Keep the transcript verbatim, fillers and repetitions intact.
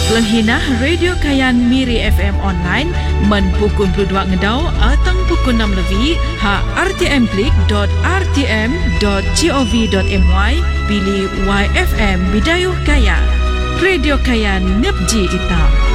Penghinah Radio Kayan Miri F M online men pukul dua ngedau atau pukul enam lebih ha r t m klik dot r t m dot gov dot my pilih Y F M Bidayuh Kayan. Radio Kayan ngepji ita.